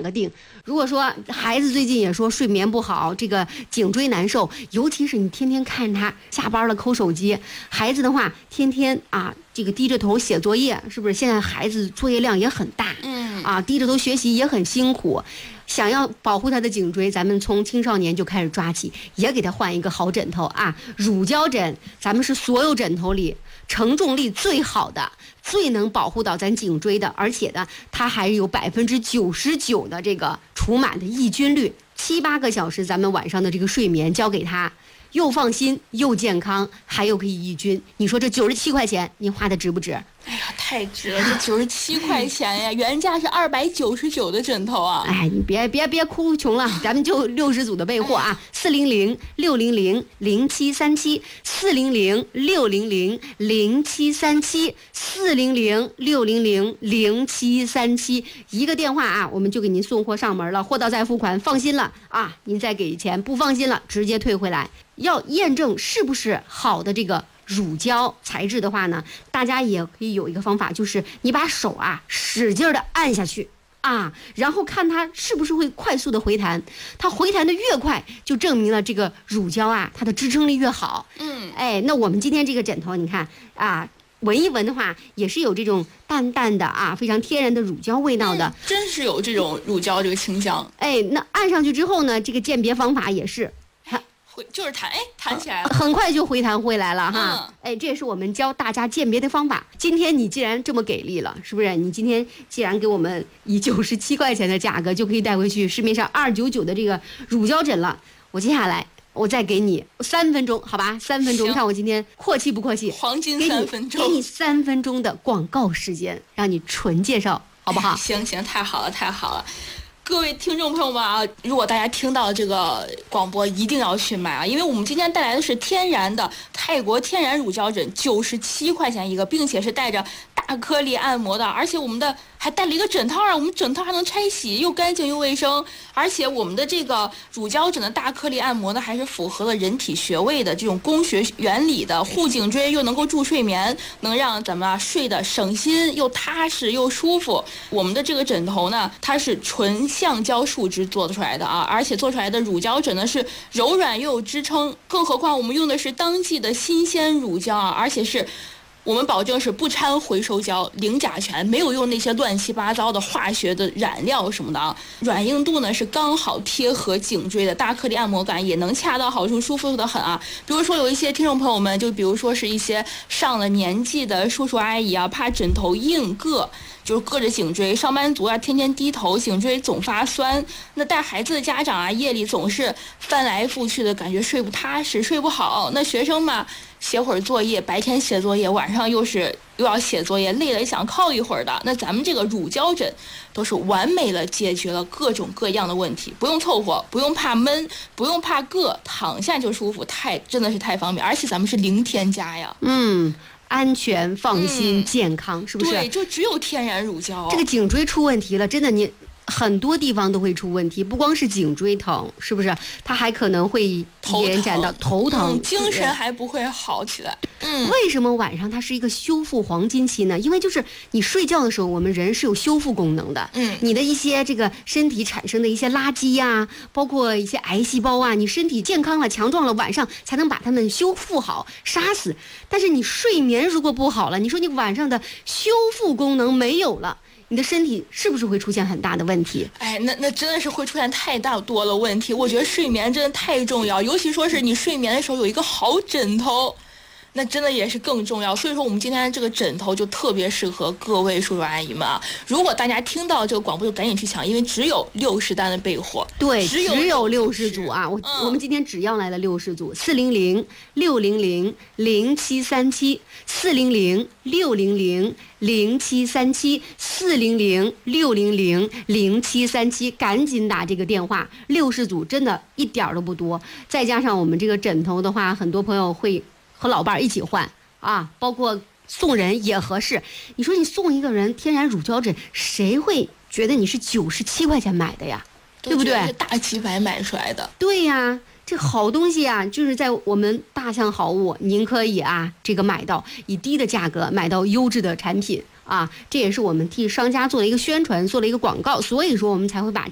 个定。如果说孩子最近也说睡眠不好，这个颈椎难受，尤其是你天天看他下班了抠手机，孩子的话天天这个低着头写作业，是不是？现在孩子作业量也很大，低着头学习也很辛苦。想要保护他的颈椎，咱们从青少年就开始抓起，也给他换一个好枕头啊！乳胶枕，咱们是所有枕头里承重力最好的，最能保护到咱颈椎的，而且呢，它还有99%的这个除螨的抑菌率，7-8个小时咱们晚上的这个睡眠交给他，又放心又健康，还有可以抑菌。你说这97块钱，您花的值不值？ 哎呀，太值了！这97块钱呀，原价是299的枕头啊！ 哎，你别哭穷了，咱们就60组的备货啊，400-600-0737，400-600-0737，400-600-0737，一个电话啊，我们就给您送货上门了，货到再付款，放心了啊！您再给钱，不放心了直接退回来。要验证是不是好的这个乳胶材质的话呢，大家也可以有一个方法，就是你把手使劲的按下去然后看它是不是会快速的回弹，它回弹的越快，就证明了这个乳胶它的支撑力越好。那我们今天这个枕头，你看闻一闻的话，也是有这种淡淡的非常天然的乳胶味道的， 真是有这种乳胶这个清香。 那按上去之后呢，这个鉴别方法也是。 就是弹起来了， 很快就回弹回来了哈。这也是我们教大家鉴别的方法。今天你既然这么给力了，是不是？你今天既然给我们以97块钱的价格就可以带回去市面上299的这个乳胶枕了，我接下来我再给你3分钟，好吧？3分钟，看我今天阔气不阔气？ 黄金3分钟， 给你3分钟的广告时间，让你纯介绍，好不好？ 行，太好了。各位听众朋友们如果大家听到这个广播，一定要去买因为我们今天带来的是天然的泰国天然乳胶枕，97块钱一个，并且是带着大颗粒按摩的，而且我们的还带了一个枕套我们枕套还能拆洗，又干净又卫生，而且我们的这个乳胶枕的大颗粒按摩呢，还是符合了人体穴位的这种工学原理的，护颈椎又能够助睡眠，能让咱们睡得省心又踏实又舒服。我们的这个枕头呢，它是纯橡胶树脂做出来的而且做出来的乳胶枕呢是柔软又有支撑，更何况我们用的是当季的新鲜乳胶而且是我们保证是不掺回收胶，零甲醛，没有用那些乱七八糟的化学的染料什么的软硬度呢是刚好贴合颈椎的，大颗粒按摩感也能恰到好处，舒服的很比如说有一些听众朋友们，就比如说是一些上了年纪的叔叔阿姨怕枕头硬硌，就是硌着颈椎，上班族天天低头，颈椎总发酸。那带孩子的家长夜里总是翻来覆去的感觉睡不踏实，睡不好。那学生嘛，写会儿作业，白天写作业，晚上又要写作业，累了想靠一会儿的。那咱们这个乳胶枕都是完美了解决了各种各样的问题，不用凑合，不用怕闷，不用怕硌，躺下就舒服，真的是太方便，而且咱们是零添加呀。 安全放心健康，是不是？ 对，就只有天然乳胶。 这个颈椎出问题了，真的你很多地方都会出问题，不光是颈椎疼，是不是？它还可能会延展到头疼， 精神还不会好起来。 为什么晚上它是一个修复黄金期呢？因为就是你睡觉的时候，我们人是有修复功能的。你的一些这个身体产生的一些垃圾包括一些癌细胞你身体健康了、强壮了，晚上才能把它们修复好、杀死。但是你睡眠如果不好了，你说你晚上的修复功能没有了，你的身体是不是会出现很大的问题？ 那真的是会出现太多了问题。我觉得睡眠真的太重要，尤其说是你睡眠的时候有一个好枕头，那真的也是更重要。所以说我们今天这个枕头就特别适合各位叔叔阿姨们如果大家听到这个广播就赶紧去抢，因为只有60单的备货。 对，只有60组我们今天只要来了60组，400-600-0737，400-600-0737，400-600-0737，赶紧打这个电话，60组真的一点都不多。再加上我们这个枕头的话，很多朋友会和老伴一起换包括送人也合适。你说你送一个人天然乳胶枕，谁会觉得你是97块钱买的呀？对不对？ 大几百买出来的。 对呀，这好东西就是在我们大象好物，您可以这个买到以低的价格买到优质的产品这也是我们替商家做了一个宣传，做了一个广告，所以说我们才会把